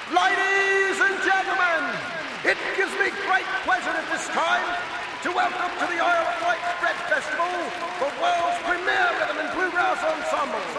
Ladies and gentlemen, it gives me great pleasure at this time to welcome to the Isle of Wight Bread Festival the world's premier rhythm and bluegrass ensemble.